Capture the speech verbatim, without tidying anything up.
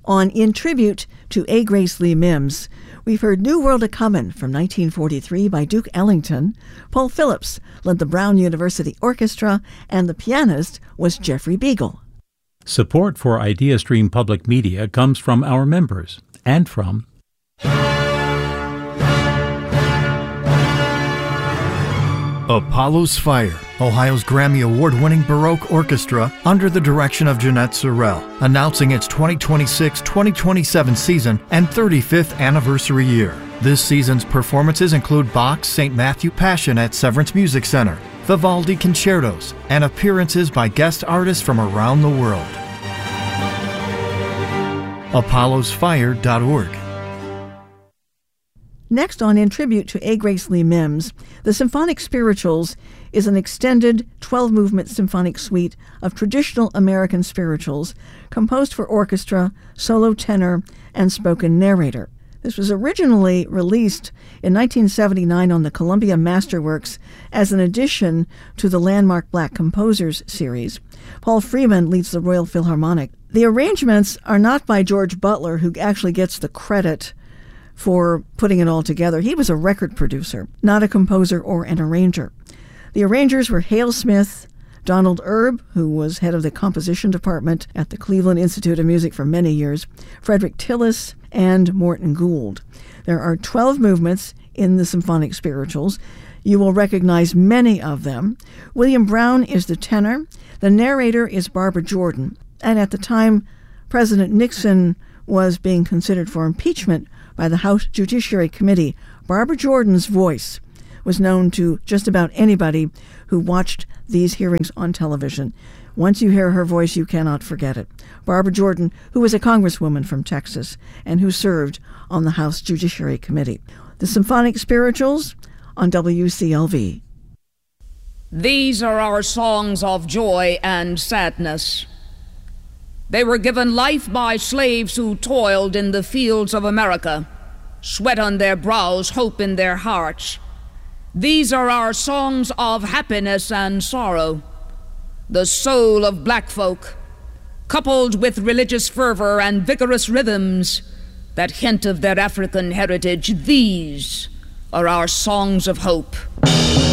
On In Tribute to A. Grace Lee Mims, we've heard New World A-Comin' from nineteen forty-three by Duke Ellington. Paul Phillips led the Brown University Orchestra, and the pianist was Jeffrey Beagle. Support for IdeaStream Public Media comes from our members and from Apollo's Fire, Ohio's Grammy Award-winning Baroque orchestra under the direction of Jeanette Sorrell, announcing its twenty twenty-six twenty twenty-seven season and thirty-fifth anniversary year. This season's performances include Bach's Saint Matthew Passion at Severance Music Center, Vivaldi concertos, and appearances by guest artists from around the world. apollos fire dot org. Next on In Tribute to A. Grace Lee Mims, the Symphonic Spirituals is an extended twelve-movement symphonic suite of traditional American spirituals composed for orchestra, solo tenor, and spoken narrator. This was originally released in nineteen seventy-nine on the Columbia Masterworks as an addition to the landmark Black Composers series. Paul Freeman leads the Royal Philharmonic. The arrangements are not by George Butler, who actually gets the credit for putting it all together. He was a record producer, not a composer or an arranger. The arrangers were Hale Smith, Donald Erb, who was head of the composition department at the Cleveland Institute of Music for many years, Frederick Tillis, and Morton Gould. There are twelve movements in the Symphonic Spirituals. You will recognize many of them. William Brown is the tenor. The narrator is Barbara Jordan. And at the time, President Nixon was being considered for impeachment by the House Judiciary Committee. Barbara Jordan's voice was known to just about anybody who watched these hearings on television. Once you hear her voice, you cannot forget it. Barbara Jordan, who was a congresswoman from Texas and who served on the House Judiciary Committee. The Symphonic Spirituals on W C L V. These are our songs of joy and sadness. They were given life by slaves who toiled in the fields of America, sweat on their brows, hope in their hearts. These are our songs of happiness and sorrow, the soul of black folk, coupled with religious fervor and vigorous rhythms that hint of their African heritage. These are our songs of hope.